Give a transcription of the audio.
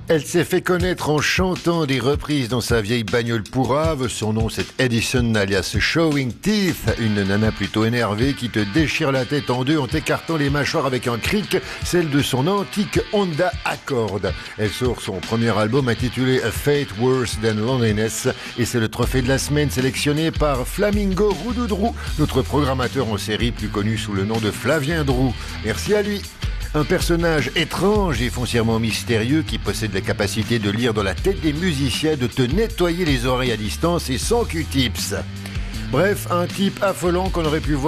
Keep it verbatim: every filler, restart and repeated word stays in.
Elle s'est fait connaître en chantant des reprises dans sa vieille bagnole pourrave. Son nom c'est Edison alias Showing Teeth, une nana plutôt énervée qui te déchire la tête en deux en t'écartant les mâchoires avec un cric, celle de son antique Honda Accord. Elle sort son premier album intitulé A Fate Worse Than Loneliness et c'est le trophée de la semaine sélectionné par Flamingo Roudoudrou, notre programmateur en série plus connu sous le nom de Flavien Drou. Merci à lui. Un personnage étrange et foncièrement mystérieux qui possède la capacité de lire dans la tête des musiciens, de te nettoyer les oreilles à distance et sans Q-tips. Bref, un type affolant qu'on aurait pu voir